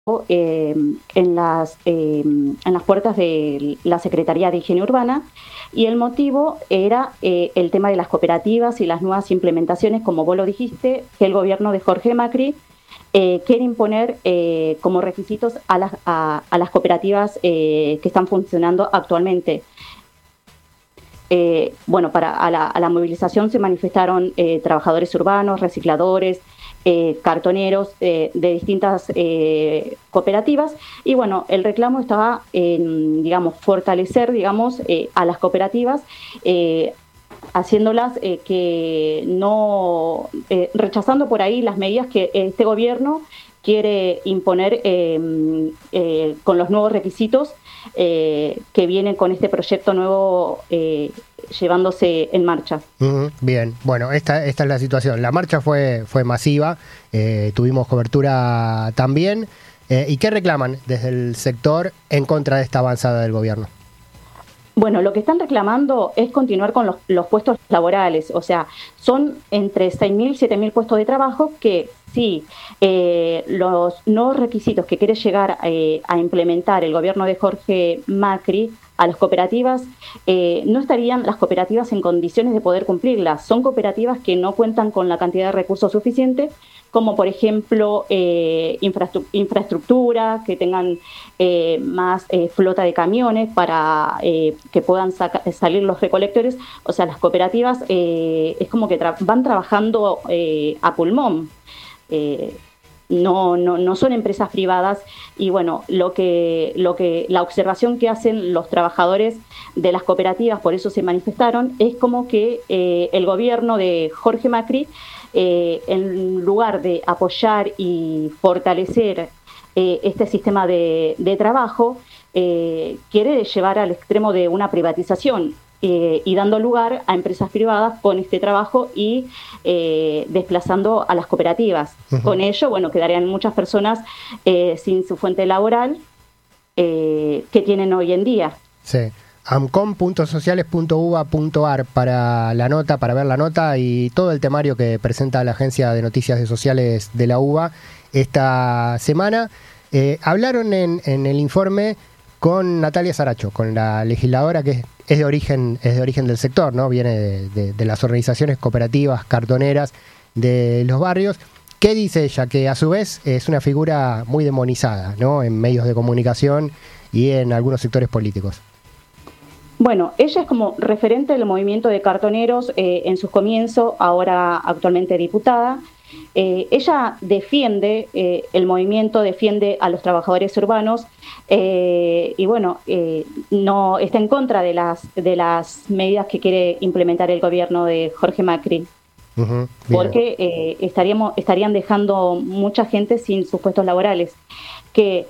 en las puertas de la Secretaría de Higiene Urbana, y el motivo era el tema de las cooperativas y las nuevas implementaciones, como vos lo dijiste, que el gobierno de Jorge Macri quiere imponer como requisitos a las cooperativas que están funcionando actualmente. Bueno, a la movilización se manifestaron trabajadores urbanos, recicladores, cartoneros de distintas cooperativas, y bueno, el reclamo estaba en, digamos, fortalecer, digamos, a las cooperativas, haciéndolas que no, rechazando por ahí las medidas que este gobierno quiere imponer con los nuevos requisitos que vienen con este proyecto nuevo llevándose en marcha. Bien, bueno, esta es la situación. La marcha fue masiva, tuvimos cobertura también. ¿Y qué reclaman desde el sector en contra de esta avanzada del gobierno? Bueno, lo que están reclamando es continuar con los puestos laborales, o sea, son entre 6.000 y 7.000 puestos de trabajo que sí, los nuevos requisitos que quiere llegar a implementar el gobierno de Jorge Macri a las cooperativas, no estarían las cooperativas en condiciones de poder cumplirlas. Son cooperativas que no cuentan con la cantidad de recursos suficiente, como por ejemplo infraestructura, que tengan más flota de camiones para que puedan salir los recolectores. O sea, las cooperativas es como que van trabajando a pulmón. No son empresas privadas, y bueno, la observación que hacen los trabajadores de las cooperativas, por eso se manifestaron, es como que el gobierno de Jorge Macri, en lugar de apoyar y fortalecer este sistema de trabajo, quiere llevar al extremo de una privatización. Y dando lugar a empresas privadas con este trabajo y desplazando a las cooperativas. Uh-huh. Con ello, bueno, quedarían muchas personas sin su fuente laboral que tienen hoy en día. Sí. amcom.sociales.uba.ar para la nota, para ver la nota y todo el temario que presenta la Agencia de Noticias de Sociales de la UBA esta semana. Hablaron en el informe con Natalia Saracho, con la legisladora que es de origen del sector, ¿no? Viene de las organizaciones cooperativas, cartoneras de los barrios. ¿Qué dice ella? Que a su vez es una figura muy demonizada, ¿no? En medios de comunicación y en algunos sectores políticos. Bueno, ella es como referente del movimiento de cartoneros en sus comienzos, ahora actualmente diputada. Ella defiende el movimiento, defiende a los trabajadores urbanos y bueno, no está en contra de las medidas que quiere implementar el gobierno de Jorge Macri. Uh-huh, porque estarían dejando mucha gente sin sus puestos laborales, que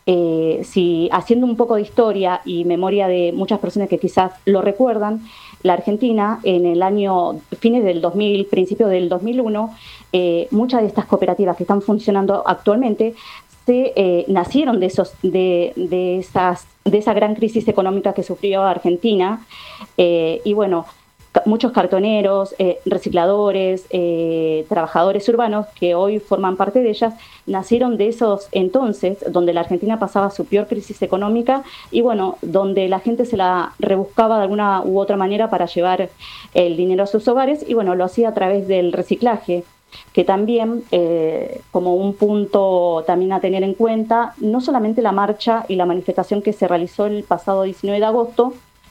si haciendo un poco de historia y memoria de muchas personas que quizás lo recuerdan, la Argentina en el año fines del 2000, principios del 2001, muchas de estas cooperativas que están funcionando actualmente nacieron de esa gran crisis económica que sufrió Argentina, y bueno, muchos cartoneros, recicladores, trabajadores urbanos que hoy forman parte de ellas, nacieron de esos entonces, donde la Argentina pasaba su peor crisis económica y bueno, donde la gente se la rebuscaba de alguna u otra manera para llevar el dinero a sus hogares, y bueno, lo hacía a través del reciclaje, que también, como un punto también a tener en cuenta, no solamente la marcha y la manifestación que se realizó el pasado 19 de agosto,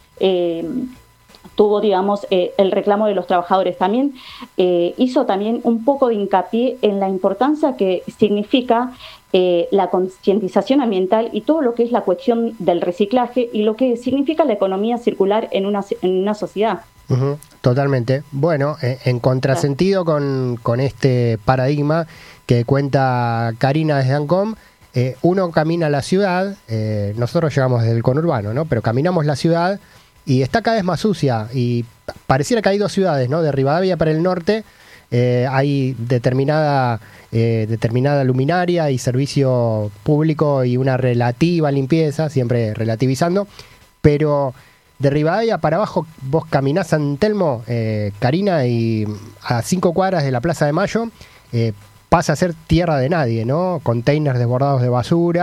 tuvo, digamos, el reclamo de los trabajadores. También hizo también un poco de hincapié en la importancia que significa la concientización ambiental y todo lo que es la cuestión del reciclaje y lo que significa la economía circular en una sociedad. Uh-huh, totalmente. Bueno, en contrasentido con este paradigma que cuenta Karina desde ANCOM, uno camina la ciudad, nosotros llegamos desde el conurbano, ¿no? Pero caminamos la ciudad y está cada vez más sucia y pareciera que hay dos ciudades, ¿no? De Rivadavia para el norte hay determinada luminaria y servicio público y una relativa limpieza, siempre relativizando, pero de Rivadavia para abajo vos caminás San Telmo, Karina, y a 5 cuadras de la Plaza de Mayo pasa a ser tierra de nadie, ¿no? Containers desbordados de basura.